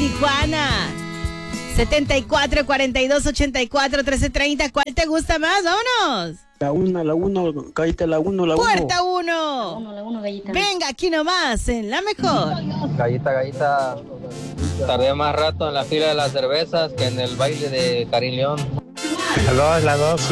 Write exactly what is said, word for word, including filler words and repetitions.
Tijuana. setenta y cuatro, cuarenta y dos, ochenta y cuatro, trece, treinta. ¿Cuál te gusta más? ¡Vámonos! La una, la uno, gallita, la uno, la uno. Puerta uno. La uno, la uno, gallita. Venga, aquí nomás, en la mejor. Gallita, gallita, tardé más rato en la fila de las cervezas que en el baile de Karim León. La dos, la dos.